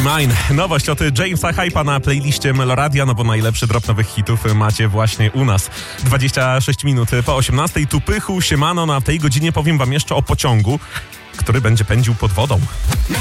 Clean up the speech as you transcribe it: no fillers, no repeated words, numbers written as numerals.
Mine. Nowość od Jamesa Hype'a na playliście Meloradia, no bo najlepszy drop nowych hitów macie właśnie u nas. 26 minut po 18. Tu Pychu, siemano. Na tej godzinie powiem wam jeszcze o pociągu, który będzie pędził pod wodą.